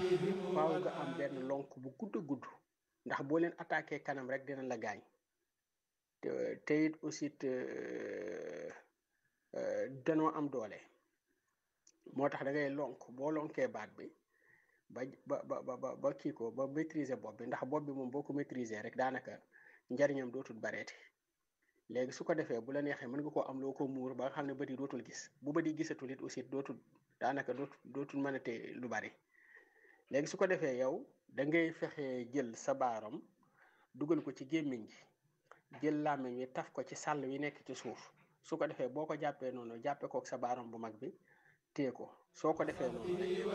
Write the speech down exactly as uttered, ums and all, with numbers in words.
faaw nga am benn lonk bu gudd a gudd ndax boo leen attaqué kanam rek dina la gaañ te te it aussi te danoo am doole moo tax da ngay lonk boo lonkee baat bi ba ba ba ba ba kii ko ba maîtriser bopp bi ndax bopp bi moom boo ko maîtriser rek daanaka njariñam dootul bareeti léegi su ko defee bu la neexee mën nga koo am loo ko muur ba nga xam ne bët yi dootul gis bu bët yi gisatul it aussi dootul daanaka dootul dootul mën a te lu bari léegi su ko defee yow da ngay fexe jël sa baaram dugal ko ci gémmiñ gi jël làmmiñ wi taf ko ci sàll wi nekk ci suuf su ko defee boo ko jàppee noonu jàppee kook sa baaram bu mag bi téye ko soo ko defee noonu rek